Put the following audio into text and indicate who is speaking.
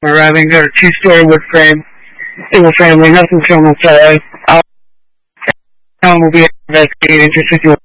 Speaker 1: arriving at a two-story wood frame, single family, nothing shown inside. Will be investigating into situation.